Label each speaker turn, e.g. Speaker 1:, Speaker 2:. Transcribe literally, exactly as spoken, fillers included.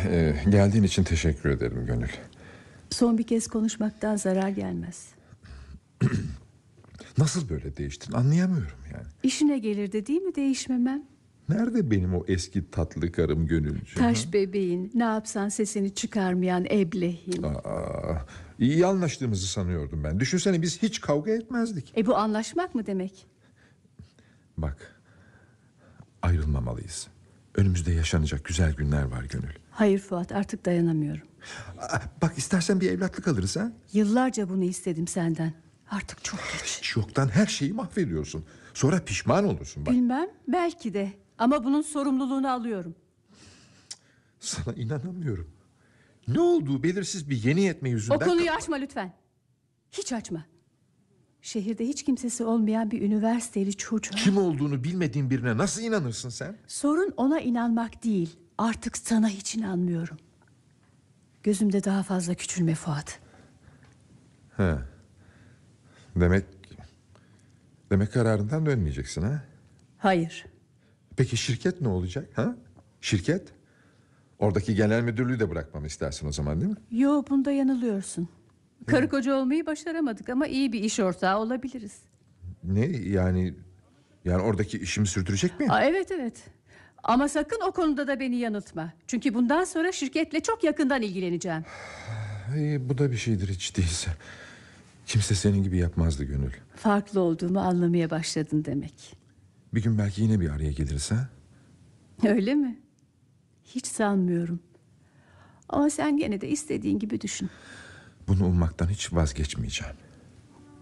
Speaker 1: Ee, geldiğin için teşekkür ederim Gönül.
Speaker 2: Son bir kez konuşmaktan zarar gelmez.
Speaker 1: Nasıl böyle değiştin anlayamıyorum yani.
Speaker 2: İşine gelirdi değil mi değişmemem?
Speaker 1: Nerede benim o eski tatlı karım Gönülcüğüm?
Speaker 2: Taş
Speaker 1: ha?
Speaker 2: bebeğin, ne yapsan sesini çıkarmayan eblehin.
Speaker 1: Aa, iyi anlaştığımızı sanıyordum ben. Düşünsene biz hiç kavga etmezdik.
Speaker 2: E bu anlaşmak mı demek?
Speaker 1: Bak, ayrılmamalıyız. Önümüzde yaşanacak güzel günler var Gönül.
Speaker 2: Hayır Fuat, artık dayanamıyorum.
Speaker 1: Aa, bak istersen bir evlatlık alırız ha.
Speaker 2: Yıllarca bunu istedim senden. Artık çok geç.
Speaker 1: Hiç yoktan her şeyi mahvediyorsun. Sonra pişman olursun bak.
Speaker 2: Bilmem, belki de. Ama bunun sorumluluğunu alıyorum.
Speaker 1: Sana inanamıyorum. Ne olduğu belirsiz bir yeni yetme yüzünden...
Speaker 2: O konuyu açma lütfen. Hiç açma. Şehirde hiç kimsesi olmayan bir üniversiteli çocuğa...
Speaker 1: Kim olduğunu bilmediğin birine nasıl inanırsın sen?
Speaker 2: Sorun ona inanmak değil. Artık sana hiç inanmıyorum. Gözümde daha fazla küçülme Fuat.
Speaker 1: He. Demek... Demek kararından dönmeyeceksin ha?
Speaker 2: Hayır.
Speaker 1: Peki şirket ne olacak ha? Şirket? Oradaki genel müdürlüğü de bırakmamı istersin o zaman değil mi?
Speaker 2: Yo, bunda yanılıyorsun. Karı koca olmayı başaramadık ama iyi bir iş ortağı olabiliriz.
Speaker 1: Ne yani... Yani oradaki işimi sürdürecek miyim?
Speaker 2: Aa, evet evet. Ama sakın o konuda da beni yanıltma. Çünkü bundan sonra şirketle çok yakından ilgileneceğim.
Speaker 1: Ay, bu da bir şeydir hiç değilse. Kimse senin gibi yapmazdı Gönül.
Speaker 2: Farklı olduğumu anlamaya başladın demek.
Speaker 1: Bir gün belki yine bir araya geliriz ha?
Speaker 2: Öyle mi? Hiç sanmıyorum. Ama sen gene de istediğin gibi düşün.
Speaker 1: Bunu ummaktan hiç vazgeçmeyeceğim.